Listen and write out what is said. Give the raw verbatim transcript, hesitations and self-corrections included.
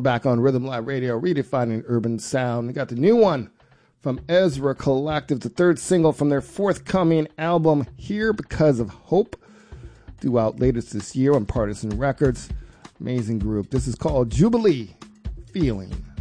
back on Rhythm Live Radio, redefining urban sound. We got the new one from Ezra Collective, the third single from their forthcoming album, Here Because of Hope, due out latest this year on Partisan Records. Amazing group. This is called Jubilee Feeling.